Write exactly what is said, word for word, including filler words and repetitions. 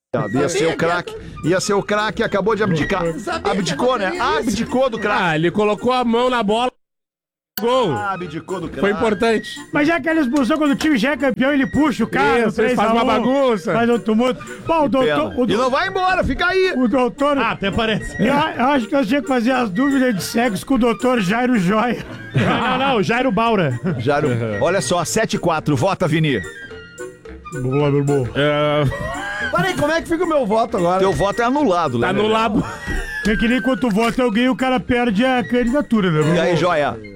Ia ser o craque, ia ser o craque e acabou de abdicar. Abdicou, né? Abdicou do craque. Ah, ele colocou a mão na bola. Gol. Abdicou do craque. Foi importante. Mas já aquela expulsão, quando o time já é campeão, ele puxa o cara. Isso, ele faz uma bagunça. Faz um tumulto. Bom, o doutor... O, E não vai embora, fica aí. o doutor... Ah, até parece. Eu, eu acho que eu tinha que fazer as dúvidas de sexo com o doutor Jairo Joia. Não, não, não, Jairo Baura. Jairo, olha só, sete a quatro, vota, Vini. Vamos lá, meu irmão. É, Peraí, como é que fica o meu voto agora? Teu voto é anulado, tá né? anulado. É que nem quando tu vota alguém, o cara perde a candidatura, né? E aí, Joia?